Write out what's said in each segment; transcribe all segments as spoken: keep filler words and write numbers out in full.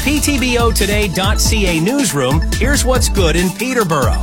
P T B O today dot C A newsroom. Here's what's good in Peterborough.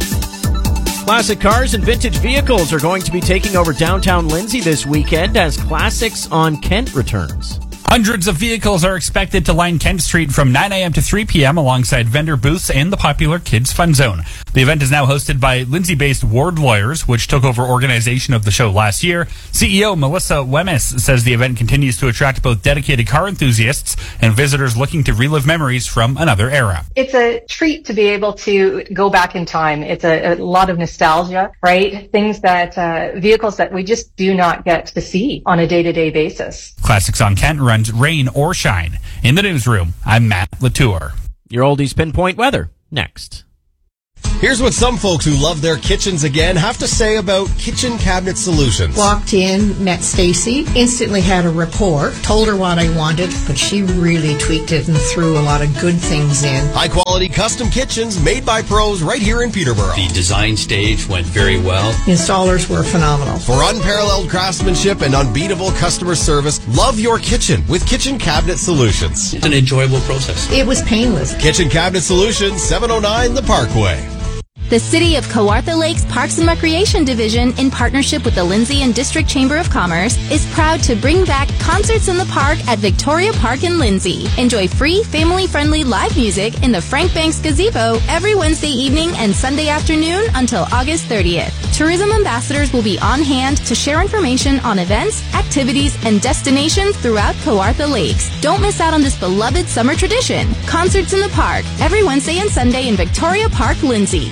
Classic cars and vintage vehicles are going to be taking over downtown Lindsay this weekend as Classics on Kent returns. Hundreds of vehicles are expected to line Kent Street from nine a.m. to three p.m. alongside vendor booths and the popular Kids Fun Zone. The event is now hosted by Lindsay-based Ward Lawyers, which took over organization of the show last year. C E O Melissa Wemys says the event continues to attract both dedicated car enthusiasts and visitors looking to relive memories from another era. It's a treat to be able to go back in time. It's a, a lot of nostalgia, right? Things that, uh, vehicles that we just do not get to see on a day-to-day basis. Classics on Kent runs rain or shine. In the newsroom, I'm Matt Latour. Your Oldies Pinpoint weather, next. Here's what some folks who love their kitchens again have to say about Kitchen Cabinet Solutions. Walked in, met Stacy, instantly had a rapport, told her what I wanted, but she really tweaked it and threw a lot of good things in. High-quality custom kitchens made by pros right here in Peterborough. The design stage went very well. Installers were phenomenal. For unparalleled craftsmanship and unbeatable customer service, love your kitchen with Kitchen Cabinet Solutions. It's an enjoyable process. It was painless. Kitchen Cabinet Solutions, seven oh nine The Parkway. The City of Kawartha Lakes Parks and Recreation Division, in partnership with the Lindsay and District Chamber of Commerce, is proud to bring back Concerts in the Park at Victoria Park in Lindsay. Enjoy free, family-friendly live music in the Frank Banks Gazebo every Wednesday evening and Sunday afternoon until August thirtieth. Tourism ambassadors will be on hand to share information on events, activities, and destinations throughout Kawartha Lakes. Don't miss out on this beloved summer tradition. Concerts in the Park, every Wednesday and Sunday in Victoria Park, Lindsay.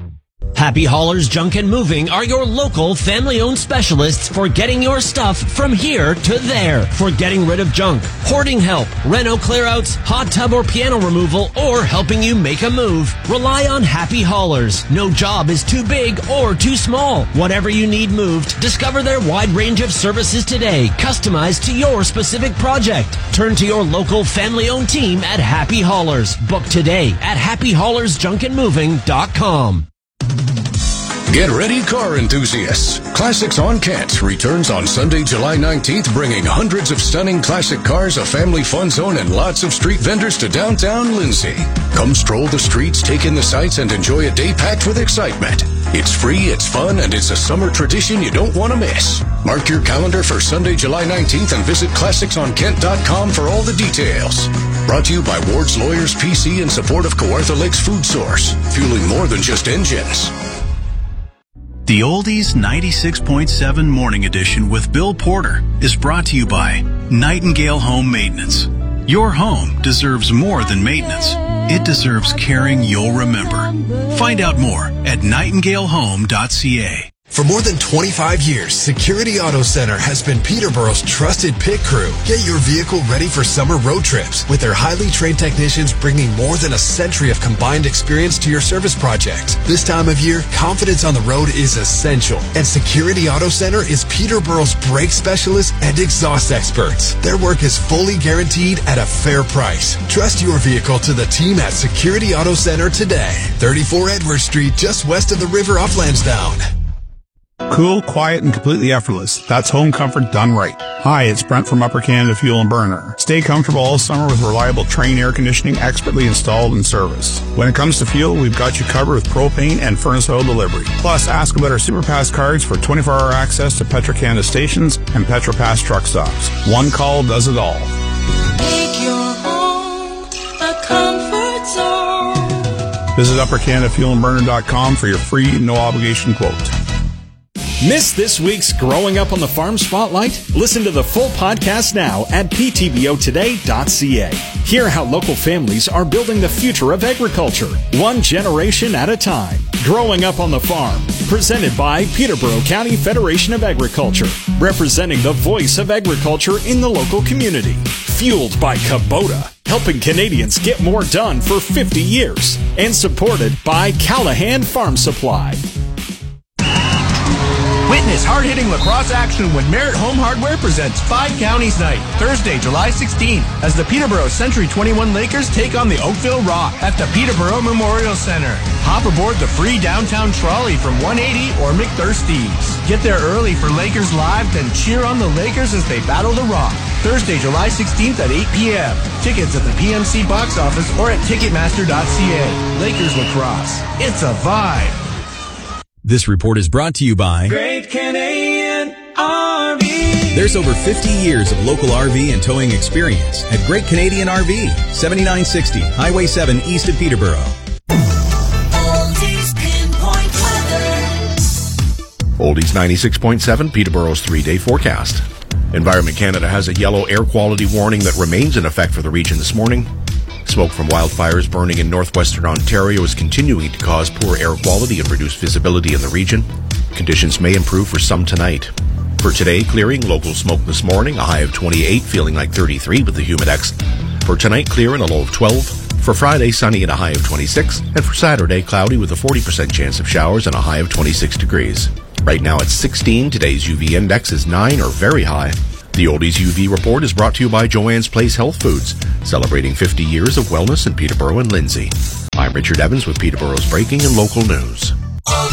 Happy Haulers Junk and Moving are your local family-owned specialists for getting your stuff from here to there. For getting rid of junk, hoarding help, reno clearouts, hot tub or piano removal, or helping you make a move. Rely on Happy Haulers. No job is too big or too small. Whatever you need moved, discover their wide range of services today, customized to your specific project. Turn to your local family-owned team at Happy Haulers. Book today at happy haulers junk and moving dot com. Get ready, car enthusiasts. Classics on Kent returns on Sunday, July nineteenth, bringing hundreds of stunning classic cars, a family fun zone, and lots of street vendors to downtown Lindsay. Come stroll the streets, take in the sights, and enjoy a day packed with excitement. It's free, it's fun, and it's a summer tradition you don't want to miss. Mark your calendar for Sunday, July nineteenth, and visit classics on kent dot com for all the details. Brought to you by Ward's Lawyers P C in support of Kawartha Lakes Food Source, fueling more than just engines. The Oldies ninety-six point seven Morning Edition with Bill Porter is brought to you by Nightingale Home Maintenance. Your home deserves more than maintenance. It deserves caring you'll remember. Find out more at nightingale home dot c a. For more than twenty-five years, Security Auto Center has been Peterborough's trusted pit crew. Get your vehicle ready for summer road trips with their highly trained technicians bringing more than a century of combined experience to your service projects. This time of year, confidence on the road is essential, and Security Auto Center is Peterborough's brake specialists and exhaust experts. Their work is fully guaranteed at a fair price. Trust your vehicle to the team at Security Auto Center today. thirty-four Edward Street, just west of the river off Lansdowne. Cool, quiet, and completely effortless. That's home comfort done right. Hi, it's Brent from Upper Canada Fuel and Burner. Stay comfortable all summer with reliable Trane air conditioning expertly installed and serviced. When it comes to fuel, we've got you covered with propane and furnace oil delivery. Plus, ask about our SuperPass cards for twenty-four hour access to Petro-Canada stations and PetroPass truck stops. One call does it all. Make your home a comfort zone. Visit upper canada fuel and burner dot com for your free, no-obligation quote. Miss this week's Growing Up on the Farm Spotlight? Listen to the full podcast now at p t b o today dot c a. Hear how local families are building the future of agriculture, one generation at a time. Growing Up on the Farm, presented by Peterborough County Federation of Agriculture, representing the voice of agriculture in the local community. Fueled by Kubota, helping Canadians get more done for fifty years. And supported by Callahan Farm Supply. Witness hard-hitting lacrosse action when Merritt Home Hardware presents Five Counties Night, Thursday, July sixteenth, as the Peterborough Century twenty-one Lakers take on the Oakville Rock at the Peterborough Memorial Center. Hop aboard the free downtown trolley from one eighty or McThirsty's. Get there early for Lakers Live, then cheer on the Lakers as they battle the Rock. Thursday, July sixteenth at eight p.m. Tickets at the P M C box office or at Ticketmaster dot c a. Lakers Lacrosse. It's a vibe. This report is brought to you by Great Canadian R V. There's over fifty years of local R V and towing experience at Great Canadian R V, seventy-nine sixty Highway seven east of Peterborough. Oldies Pinpoint Weather. Oldies ninety-six point seven, Peterborough's three-day forecast. Environment Canada has a yellow air quality warning that remains in effect for the region this morning. Smoke from wildfires burning in northwestern Ontario is continuing to cause poor air quality and reduced visibility in the region. Conditions may improve for some tonight. For today, clearing, local smoke this morning, a high of twenty-eight, feeling like thirty-three with the Humidex. For tonight, clear and a low of twelve. For Friday, sunny and a high of twenty-six. And for Saturday, cloudy with a forty percent chance of showers and a high of twenty-six degrees. Right now it's sixteen. Today's U V index is nine or very high. The Oldies U V report is brought to you by Joanne's Place Health Foods, celebrating fifty years of wellness in Peterborough and Lindsay. I'm Richard Evans with Peterborough's breaking and local news.